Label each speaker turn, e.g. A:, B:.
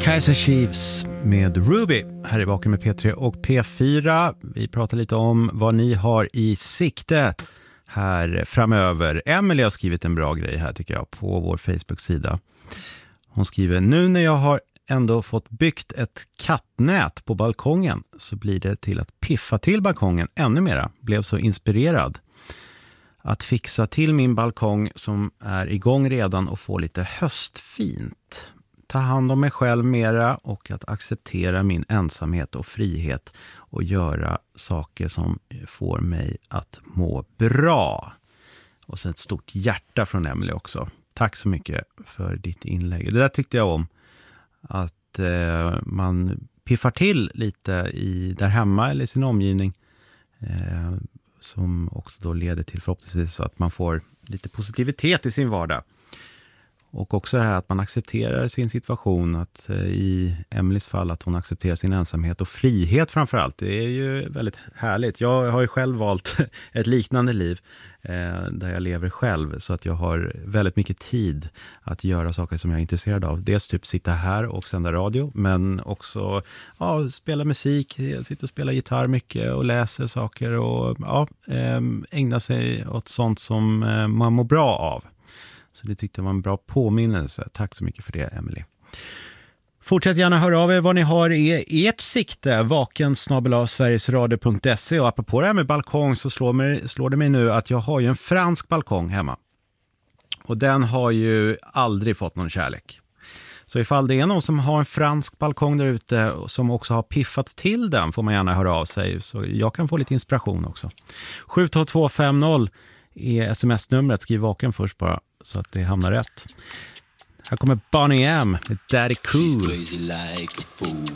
A: Kaiser Chiefs med Ruby här i Vaken med P3 och P4. Vi pratar lite om vad ni har i sikte här framöver. Emelie har skrivit en bra grej här tycker jag på vår Facebook-sida. Hon skriver: nu när jag har ändå fått byggt ett kattnät på balkongen så blir det till att piffa till balkongen ännu mera. Blev så inspirerad att fixa till min balkong som är igång redan och få lite höstfint. Ta hand om mig själv mera och att acceptera min ensamhet och frihet och göra saker som får mig att må bra. Och så ett stort hjärta från Emelie också. Tack så mycket för ditt inlägg. Det där tyckte jag om. Att man piffar till lite där hemma eller i sin omgivning. Som också då leder till förhoppningsvis att man får lite positivitet i sin vardag. Och också det här att man accepterar sin situation, att i Emelies fall att hon accepterar sin ensamhet och frihet framförallt. Det är ju väldigt härligt. Jag har ju själv valt ett liknande liv där jag lever själv så att jag har väldigt mycket tid att göra saker som jag är intresserad av. Dels typ sitta här och sända radio men också spela musik, sitta och spela gitarr mycket och läsa saker och ägna sig åt sånt som man mår bra av. Så det tyckte jag var en bra påminnelse. Tack så mycket för det, Emelie. Fortsätt gärna höra av er vad ni har i ert sikte. vaken@sverigesradio.se. Och apropå det här med balkong så slår det mig nu att jag har ju en fransk balkong hemma. Och den har ju aldrig fått någon kärlek. Så ifall det är någon som har en fransk balkong där ute som också har piffat till den får man gärna höra av sig. Så jag kan få lite inspiration också. 72250 är sms-numret. Skriv Vaken först bara så att det hamnar rätt. Här kommer Bonnie M med Daddy Cool.